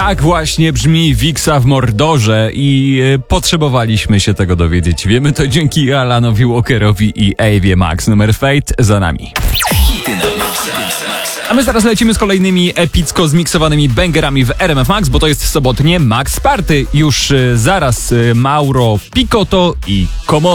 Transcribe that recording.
Tak właśnie brzmi Wiksa w Mordorze i potrzebowaliśmy się tego dowiedzieć. Wiemy to dzięki Alanowi Walkerowi i Ewie Max. Numer Fate za nami. A my zaraz lecimy z kolejnymi epicko zmiksowanymi bangerami w RMF Max, bo to jest sobotnie Max Party. Już zaraz Mauro Picotto i Komodo.